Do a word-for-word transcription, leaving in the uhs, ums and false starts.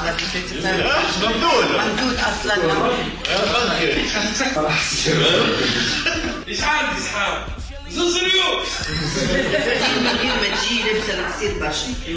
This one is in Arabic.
بس ممدود ممدود اصلا اسحاق اسحاق زنزريو من غير ما تجي لبسه بتصير بشر